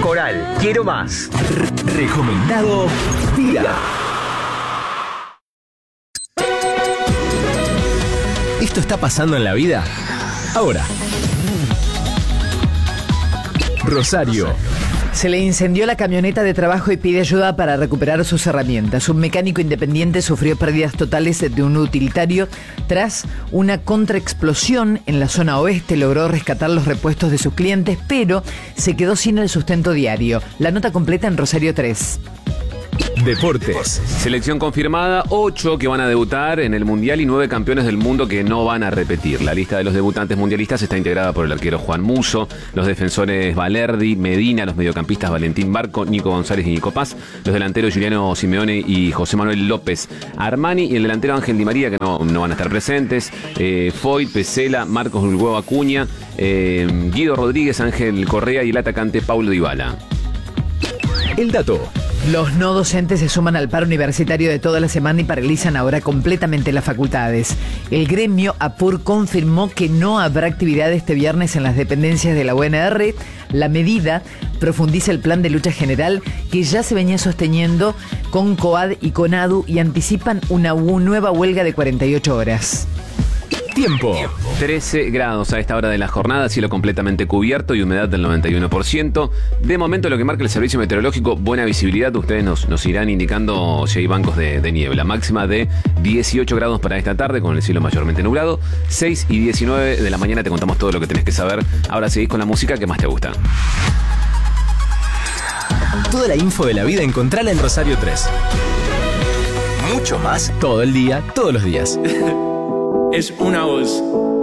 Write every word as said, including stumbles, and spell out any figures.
Coral, quiero más. Recomendado día. ¿Esto está pasando en la vida? Ahora. Rosario. Se le incendió la camioneta de trabajo y pide ayuda para recuperar sus herramientas. Un mecánico independiente sufrió pérdidas totales de un utilitario tras una contraexplosión en la zona oeste. Logró rescatar los repuestos de sus clientes, pero se quedó sin el sustento diario. La nota completa en Rosario tres. Deportes. Selección confirmada, ocho que van a debutar en el Mundial y nueve campeones del mundo que no van a repetir. La lista de los debutantes mundialistas está integrada por el arquero Juan Musso, los defensores Valerdi, Medina, los mediocampistas Valentín Barco, Nico González y Nico Paz, los delanteros Juliano Simeone y José Manuel López Armani y el delantero Ángel Di María, que no, no van a estar presentes, eh, Foyt, Pesela, Marcos Bulgueo Acuña, eh, Guido Rodríguez, Ángel Correa y el atacante Paulo Dybala. El dato. Los no docentes se suman al paro universitario de toda la semana y paralizan ahora completamente las facultades. El gremio APUR confirmó que no habrá actividad este viernes en las dependencias de la U N R. La medida profundiza el plan de lucha general que ya se venía sosteniendo con COAD y CONADU y anticipan una nueva huelga de cuarenta y ocho horas. Tiempo. trece grados a esta hora de la jornada, cielo completamente cubierto y humedad del noventa y uno por ciento. De momento lo que marca el servicio meteorológico, buena visibilidad. Ustedes nos, nos irán indicando si hay bancos de, de niebla. Máxima de dieciocho grados para esta tarde con el cielo mayormente nublado. seis y diecinueve de la mañana te contamos todo lo que tenés que saber. Ahora seguís con la música que más te gusta. Toda la info de la vida encontrala en Rosario tres. Mucho más todo el día, todos los días. Es una voz.